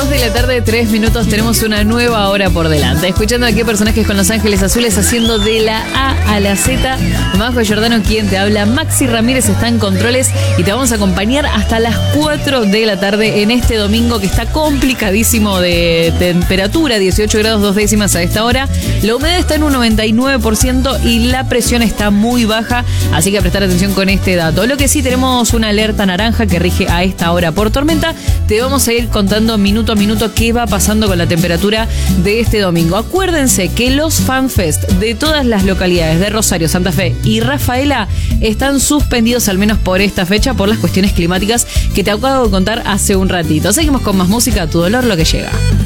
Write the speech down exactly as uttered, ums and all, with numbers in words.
dos de la tarde, tres minutos, tenemos una nueva hora por delante. Escuchando aquí personajes con Los Ángeles Azules haciendo de la A a la Z. Majo Giordano, quien te habla. Maxi Ramírez está en controles y te vamos a acompañar hasta las cuatro de la tarde en este domingo que está complicadísimo de temperatura, dieciocho grados dos décimas a esta hora. La humedad está en un noventa y nueve por ciento y la presión está muy baja, así que a prestar atención con este dato. Lo que sí, tenemos una alerta naranja que rige a esta hora por tormenta. Te vamos a ir contando minuto a minuto qué va pasando con la temperatura de este domingo. Acuérdense que los FanFest de todas las localidades de Rosario, Santa Fe y Rafaela están suspendidos al menos por esta fecha por las cuestiones climáticas que te acabo de contar hace un ratito. Seguimos con más música, Tu Dolor, lo que llega.